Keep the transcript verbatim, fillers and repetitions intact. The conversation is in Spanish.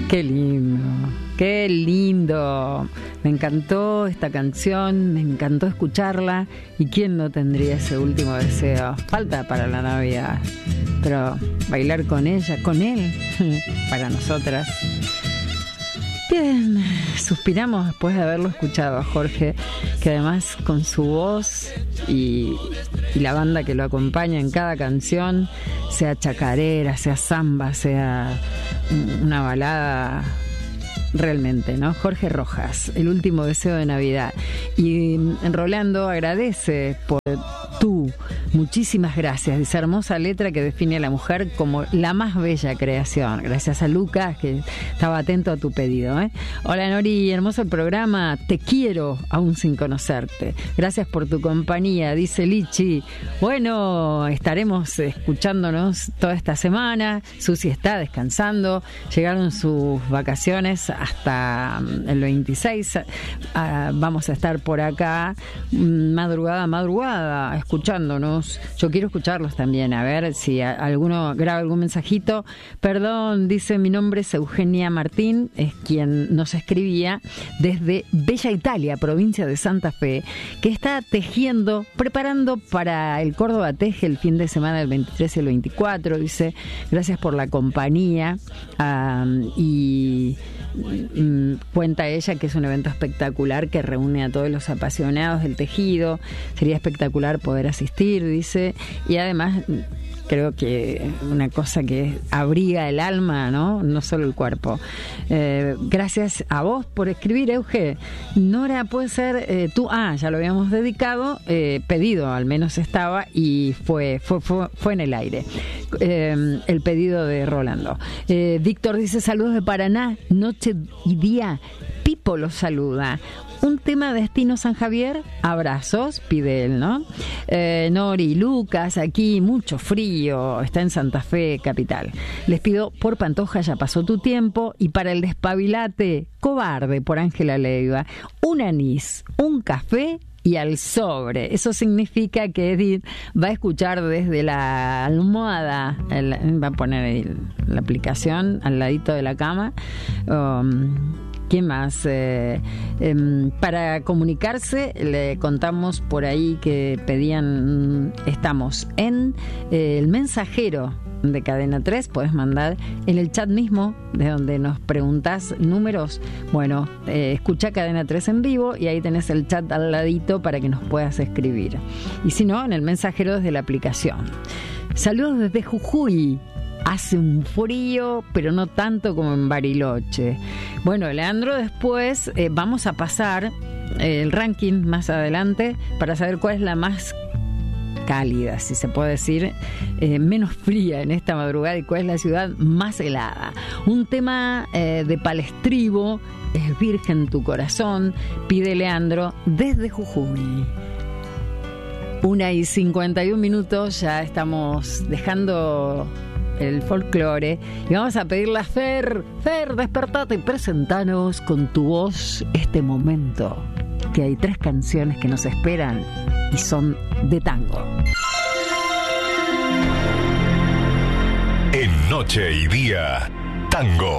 Qué lindo, qué lindo. Me encantó esta canción, me encantó escucharla. ¿Y quién no tendría ese último deseo? Falta para la Navidad, pero bailar con ella, con él, para nosotras. Bien, suspiramos después de haberlo escuchado a Jorge, que además con su voz y, y la banda que lo acompaña en cada canción, sea chacarera, sea samba, sea una balada, realmente, ¿no? Jorge Rojas, el último deseo de Navidad. Y Rolando agradece por tú. Muchísimas gracias. Esa hermosa letra que define a la mujer como la más bella creación. Gracias a Lucas, que estaba atento a tu pedido, ¿eh? Hola Nori, hermoso el programa. Te quiero, aún sin conocerte. Gracias por tu compañía, dice Lichi. Bueno, estaremos escuchándonos toda esta semana. Susi está descansando. Llegaron sus vacaciones hasta el veintiséis. Ah, vamos a estar por acá madrugada, madrugada, escuchándonos. Yo quiero escucharlos también, a ver si alguno graba algún mensajito. Perdón, dice, mi nombre es Eugenia Martín, es quien nos escribía desde Bella Italia, provincia de Santa Fe, que está tejiendo, preparando para el Córdoba Teje el fin de semana del veintitrés y el veinticuatro. Dice, gracias por la compañía. Um, y mm, cuenta ella que es un evento espectacular que reúne a todos los apasionados del tejido. Sería espectacular poder asistir, dice, y además creo que una cosa que abriga el alma, ¿no? No solo el cuerpo. Eh, gracias a vos por escribir, Euge. Nora, puede ser eh, tú. Ah, ya lo habíamos dedicado, eh, pedido, al menos estaba, y fue, fue, fue, fue en el aire. Eh, el pedido de Rolando. Eh, Víctor dice, saludos de Paraná, noche y día. Pipo los saluda. Un tema destino San Javier, abrazos, pide él, ¿no? Eh, Nori, Lucas, aquí mucho frío, está en Santa Fe, capital. Les pido por Pantoja, ya pasó tu tiempo, y para el despabilate, Cobarde, por Ángela Leiva, un anís, un café y al sobre. Eso significa que Edith va a escuchar desde la almohada, el, va a poner el, la aplicación al ladito de la cama. Um, ¿Qué más? Eh, eh, para comunicarse, le contamos por ahí que pedían, estamos en eh, el mensajero de Cadena tres, puedes mandar en el chat mismo, de donde nos preguntás números. Bueno, eh, escucha Cadena tres en vivo y ahí tenés el chat al ladito para que nos puedas escribir. Y si no, en el mensajero desde la aplicación. Saludos desde Jujuy. Hace un frío, pero no tanto como en Bariloche. Bueno, Leandro, después eh, vamos a pasar eh, el ranking más adelante para saber cuál es la más cálida, si se puede decir, eh, menos fría en esta madrugada, y cuál es la ciudad más helada. Un tema eh, de Palestribo, es Virgen tu corazón, pide Leandro desde Jujuy. Una y cincuenta y un minutos, ya estamos dejando el folclore y vamos a pedirle a Fer, Fer, despertate y presentanos con tu voz este momento, que hay tres canciones que nos esperan y son de tango. En Noche y Día, tango.